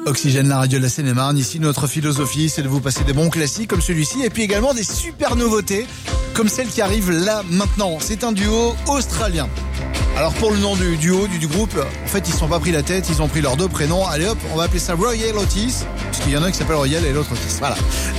Oxygène, la radio de la Seine-et-Marne. Ici, notre philosophie, c'est de vous passer des bons classiques comme celui-ci et puis également des super nouveautés comme celle qui arrive là maintenant. C'est un duo australien. Alors pour le nom du duo, du groupe, en fait ils se sont pas pris la tête, ils ont pris leurs deux prénoms. Allez hop, on va appeler ça Royal Otis, parce qu'il y en a un qui s'appelle Royal et l'autre Otis. Voilà.